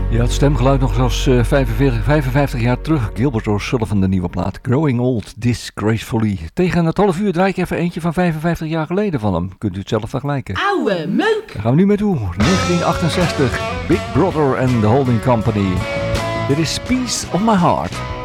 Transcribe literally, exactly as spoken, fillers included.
Ja, het stemgeluid nog zoals uh, vijfenveertig, vijfenvijftig jaar terug. Gilbert O'Sullivan, de nieuwe plaat. Growing Old Disgracefully. Tegen het half uur draai ik even eentje van vijfenvijftig jaar geleden van hem. Kunt u het zelf vergelijken. Oude meuk! Daar gaan we nu mee toe. negentien achtenzestig. Big Brother and the Holding Company. Dit is Peace of My Heart.